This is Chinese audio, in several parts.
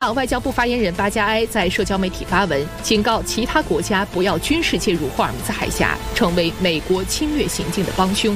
外交部发言人巴加埃在社交媒体发文，警告其他国家不要军事介入霍尔木兹海峡，成为美国侵略行径的帮凶。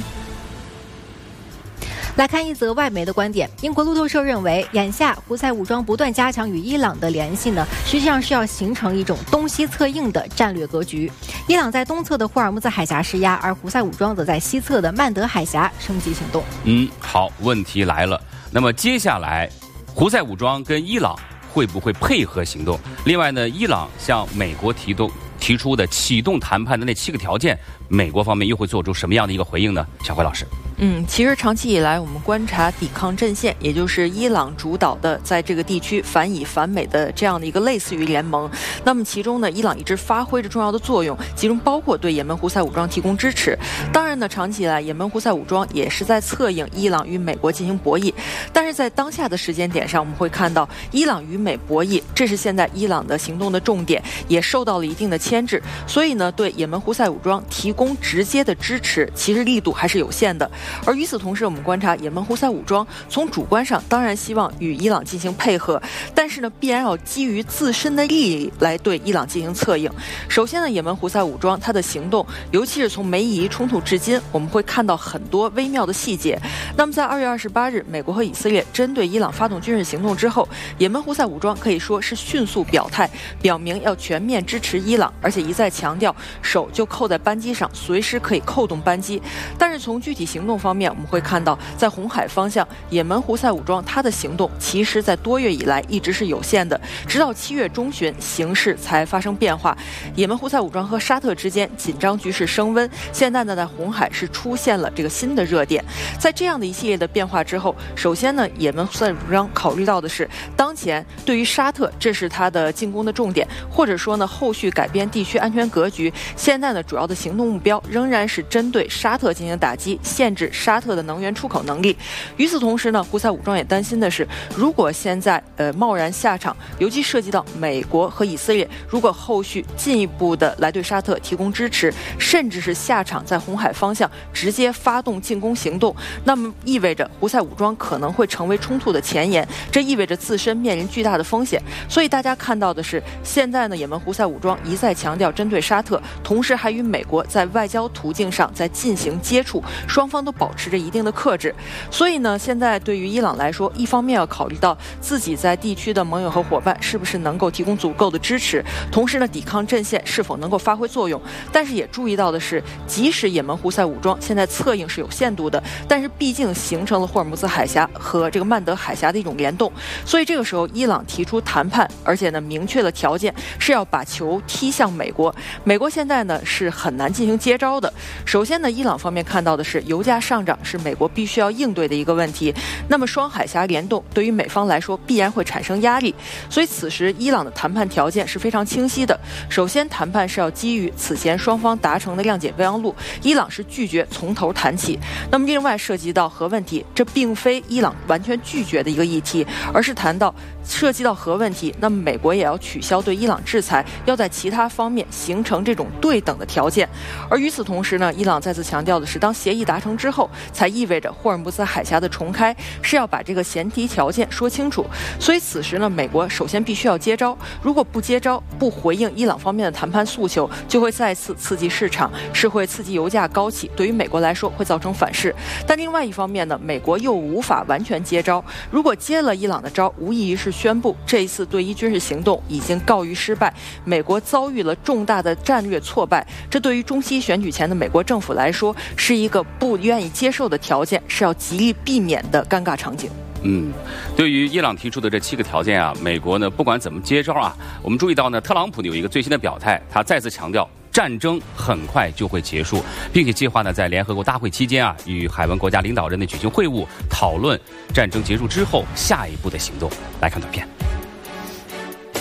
来看一则外媒的观点，英国路透社认为，眼下胡塞武装不断加强与伊朗的联系呢，实际上是要形成一种东西策应的战略格局。伊朗在东侧的霍尔木兹海峡施压，而胡塞武装则在西侧的曼德海峡升级行动。 好，问题来了，那么接下来胡塞武装跟伊朗会不会配合行动？另外呢，伊朗向美国提出的启动谈判的那7个条件，美国方面又会做出什么样的一个回应呢？小辉老师。 其实长期以来我们观察抵抗阵线，也就是伊朗主导的在这个地区反以反美的这样的一个类似于联盟，那么其中呢，伊朗一直发挥着重要的作用，其中包括对也门胡塞武装提供支持。当然呢，长期以来也门胡塞武装也是在策应伊朗与美国进行博弈，但是在当下的时间点上，我们会看到伊朗与美博弈，这是现在伊朗的行动的重点，也受到了一定的牵制，所以呢，对也门胡塞武装提供直接的支持，其实力度还是有限的。而与此同时，我们观察也门胡塞武装从主观上当然希望与伊朗进行配合，但是呢，必然要基于自身的利益来对伊朗进行策应。首先呢，也门胡塞武装它的行动，尤其是从梅伊冲突至今，我们会看到很多微妙的细节。那么在2月28日，美国和以色列针对伊朗发动军事行动之后，也门胡塞武装可以说是迅速表态，表明要全面支持伊朗，而且一再强调手就扣在扳机上，随时可以扣动扳机。但是从具体行动方面，我们会看到在红海方向，也门胡塞武装它的行动其实在多月以来一直是有限的，直到7月中旬形势才发生变化。也门胡塞武装和沙特之间紧张局势升温，现在呢在红海是出现了这个新的热点。在这样的一系列的变化之后，首先呢，也门胡塞武装考虑到的是，当前对于沙特这是它的进攻的重点，或者说呢后续改变地区安全格局，现在呢主要的行动目标仍然是针对沙特进行打击，限制沙特的能源出口能力。与此同时呢，胡塞武装也担心的是，如果现在贸然下场，尤其涉及到美国和以色列，如果后续进一步的来对沙特提供支持，甚至是下场在红海方向直接发动进攻行动，那么意味着胡塞武装可能会成为冲突的前沿，这意味着自身面临巨大的风险。所以大家看到的是，现在呢，也门胡塞武装一再强调针对沙特，同时还与美国在外交途径上在进行接触，双方都保持着一定的克制。所以呢，现在对于伊朗来说，一方面要考虑到自己在地区的盟友和伙伴是不是能够提供足够的支持，同时呢，抵抗阵线是否能够发挥作用。但是也注意到的是，即使也门胡塞武装现在策应是有限度的，但是毕竟形成了霍尔木兹海峡和这个曼德海峡的一种联动，所以这个时候伊朗提出谈判，而且呢明确了条件是要把球踢向美国。美国现在呢是很难进行接招的。首先呢，伊朗方面看到的是油价上涨是美国必须要应对的一个问题，那么双海峡联动对于美方来说必然会产生压力，所以此时伊朗的谈判条件是非常清晰的。首先，谈判是要基于此前双方达成的谅解备忘录，伊朗是拒绝从头谈起。那么另外涉及到核问题，这并非伊朗完全拒绝的一个议题，而是谈到涉及到核问题，那么美国也要取消对伊朗制裁，要在其他方面形成这种对等的条件。而与此同时呢，伊朗再次强调的是，当协议达成之后，才意味着霍尔木兹海峡的重开是要把这个前提条件说清楚。所以此时呢，美国首先必须要接招，如果不接招，不回应伊朗方面的谈判诉求，就会再次刺激市场，是会刺激油价高企，对于美国来说会造成反噬。但另外一方面呢，美国又无法完全接招，如果接了伊朗的招，无异于是宣布这一次对伊军事行动已经告于失败，美国遭遇了重大的战略挫败，这对于中期选举前的美国政府来说是一个不愿意接受的条件，是要极力避免的尴尬场景。 对于伊朗提出的这7个条件啊，美国呢不管怎么接招啊，我们注意到呢，特朗普有一个最新的表态，他再次强调战争很快就会结束，并且计划呢在联合国大会期间啊，与海湾国家领导人的举行会晤，讨论战争结束之后下一步的行动。来看短片。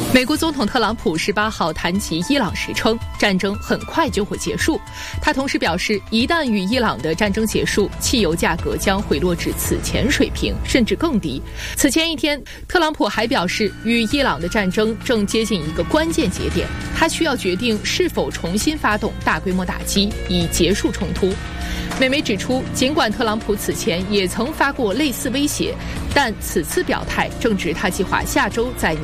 美国总统特朗普18号谈及伊朗时称，战争很快就会结束。他同时表示，一旦与伊朗的战争结束，汽油价格将回落至此前水平，甚至更低。此前一天，特朗普还表示，与伊朗的战争正接近一个关键节点，他需要决定是否重新发动大规模打击，以结束冲突。美媒指出，尽管特朗普此前也曾发过类似威胁，但此次表态正值他计划下周在